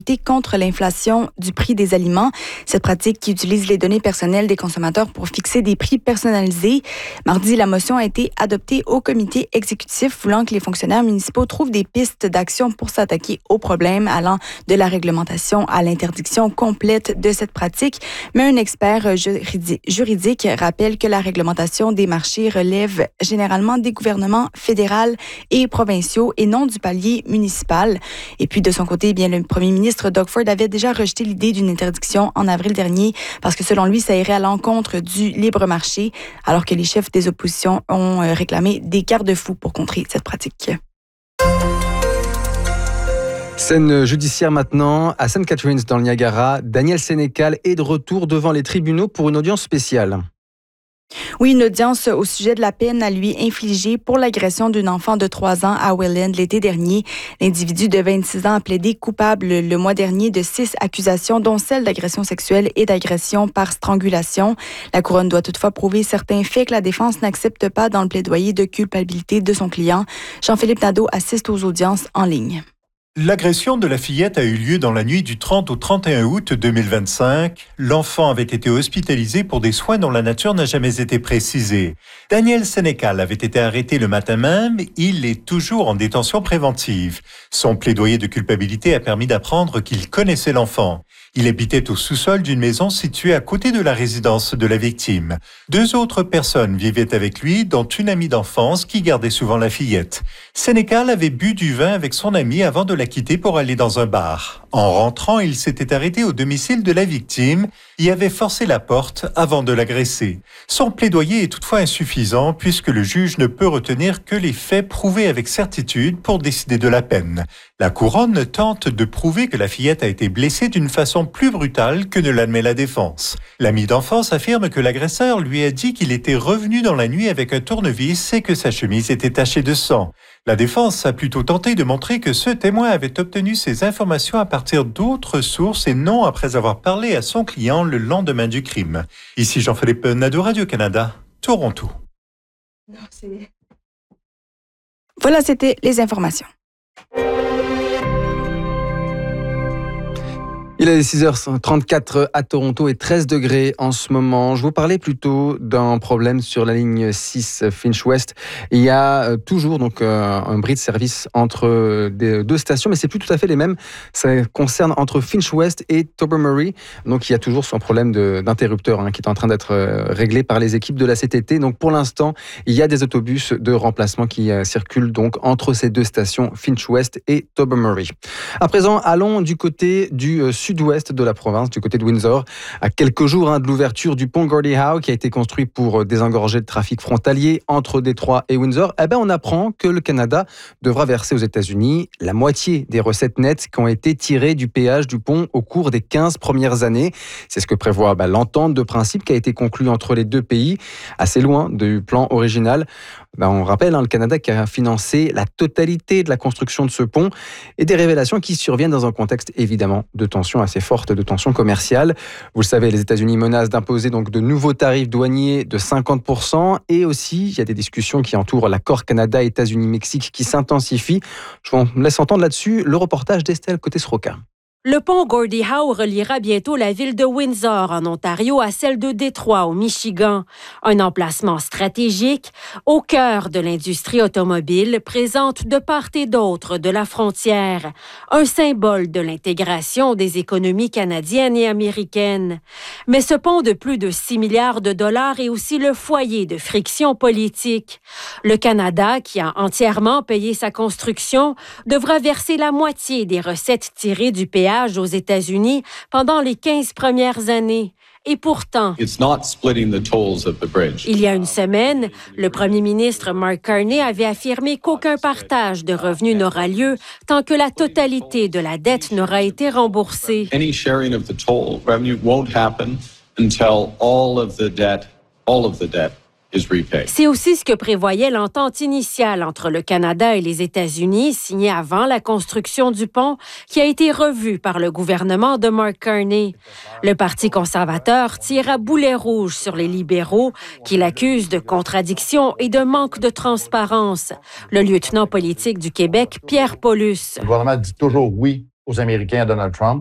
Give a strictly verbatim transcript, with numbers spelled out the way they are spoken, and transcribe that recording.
contre l'inflation du prix des aliments. Cette pratique qui utilise les données personnelles des consommateurs pour fixer des prix personnalisés. Mardi, la motion a été adoptée au comité exécutif voulant que les fonctionnaires municipaux trouvent des pistes d'action pour s'attaquer au problème allant de la réglementation à l'interdiction complète de cette pratique. Mais un expert juridique, juridique rappelle que la réglementation des marchés relève généralement des gouvernements fédéraux et provinciaux et non du palier municipal. Et puis de son côté, eh bien, le premier ministre Doug Ford avait déjà rejeté l'idée d'une interdiction en avril dernier parce que selon lui, ça irait à l'encontre du libre marché, alors que les chefs des oppositions ont réclamé des garde-fous pour contrer cette pratique. Scène judiciaire maintenant, à Saint Catharines dans le Niagara. Daniel Sénécal est de retour devant les tribunaux pour une audience spéciale. Oui, une audience au sujet de la peine à lui infligée pour l'agression d'une enfant de trois ans à Welland l'été dernier. L'individu de vingt-six ans a plaidé coupable le mois dernier de six accusations, dont celle d'agression sexuelle et d'agression par strangulation. La couronne doit toutefois prouver certains faits que la défense n'accepte pas dans le plaidoyer de culpabilité de son client. Jean-Philippe Nadeau assiste aux audiences en ligne. L'agression de la fillette a eu lieu dans la nuit du trente au trente et un août deux mille vingt-cinq. L'enfant avait été hospitalisé pour des soins dont la nature n'a jamais été précisée. Daniel Sénécal avait été arrêté le matin même. Il est toujours en détention préventive. Son plaidoyer de culpabilité a permis d'apprendre qu'il connaissait l'enfant. Il habitait au sous-sol d'une maison située à côté de la résidence de la victime. Deux autres personnes vivaient avec lui, dont une amie d'enfance qui gardait souvent la fillette. Sénécal avait bu du vin avec son amie avant de la quitter pour aller dans un bar. En rentrant, il s'était arrêté au domicile de la victime et avait forcé la porte avant de l'agresser. Son plaidoyer est toutefois insuffisant puisque le juge ne peut retenir que les faits prouvés avec certitude pour décider de la peine. La couronne tente de prouver que la fillette a été blessée d'une façon plus brutale que ne l'admet la défense. L'ami d'enfance affirme que l'agresseur lui a dit qu'il était revenu dans la nuit avec un tournevis et que sa chemise était tachée de sang. La défense a plutôt tenté de montrer que ce témoin avait obtenu ses informations à partir d'autres sources et non après avoir parlé à son client le lendemain du crime. Ici Jean-Philippe Nadeau, Radio-Canada, Toronto. Voilà, c'était les informations. Il est six heures trente-quatre à Toronto et treize degrés en ce moment. Je vous parlais plutôt d'un problème sur la ligne six Finch West. Il y a toujours donc un bris de service entre deux stations, mais c'est plus tout à fait les mêmes. Ça concerne entre Finch West et Tobermory. Donc il y a toujours ce problème de, d'interrupteur hein, qui est en train d'être réglé par les équipes de la C T T. Donc pour l'instant, il y a des autobus de remplacement qui circulent donc entre ces deux stations Finch West et Tobermory. À présent, allons du côté du sud sud-ouest de la province, du côté de Windsor, à quelques jours hein, de l'ouverture du pont Gordie Howe qui a été construit pour désengorger le trafic frontalier entre Détroit et Windsor. Eh ben, on apprend que le Canada devra verser aux États-Unis la moitié des recettes nettes qui ont été tirées du péage du pont au cours des quinze premières années. C'est ce que prévoit bah, l'entente de principe qui a été conclue entre les deux pays, assez loin du plan original. Ben, on rappelle hein, le Canada qui a financé la totalité de la construction de ce pont et des révélations qui surviennent dans un contexte évidemment de tensions assez fortes, de tensions commerciales. Vous le savez, les États-Unis menacent d'imposer donc de nouveaux tarifs douaniers de cinquante pour cent et aussi il y a des discussions qui entourent l'accord Canada-États-Unis-Mexique qui s'intensifient. Je vous laisse entendre là-dessus le reportage d'Estelle Côté-Sroca. Le pont Gordie Howe reliera bientôt la ville de Windsor, en Ontario, à celle de Détroit, au Michigan. Un emplacement stratégique au cœur de l'industrie automobile, présente de part et d'autre de la frontière. Un symbole de l'intégration des économies canadiennes et américaines. Mais ce pont de plus de six milliards de dollars est aussi le foyer de frictions politiques. Le Canada, qui a entièrement payé sa construction, devra verser la moitié des recettes tirées du péage aux États-Unis pendant les quinze premières années. Et pourtant, il y a une semaine, le premier ministre Mark Carney avait affirmé qu'aucun partage de revenus n'aura lieu tant que la totalité de la dette n'aura été remboursée. Any sharing of the toll revenue won't happen until all of the debt, all of the debt C'est aussi ce que prévoyait l'entente initiale entre le Canada et les États-Unis, signée avant la construction du pont, qui a été revue par le gouvernement de Mark Carney. Le Parti conservateur tire à boulet rouge sur les libéraux, qui l'accusent de contradiction et de manque de transparence. Le lieutenant politique du Québec, Pierre Paulus. Le gouvernement dit toujours oui aux Américains à Donald Trump.